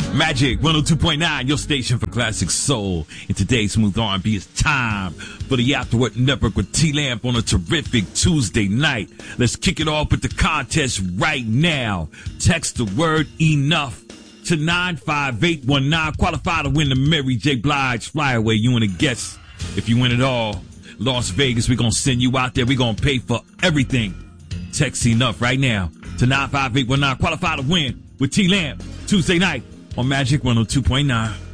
Magic 102.9, your station for classic soul. In today's smooth R&B, it's time for the Afterword Network with T-Lamp on a terrific Tuesday night. Let's kick it off with the contest right now. Text the word ENOUGH to 95819. Qualify to win the Mary J. Blige Flyaway. You and a guest. If you win it all, Las Vegas, we're going to send you out there. We're going to pay for everything. Text ENOUGH right now to 95819. Qualify to win with T-Lamp Tuesday night on Magic 102.9.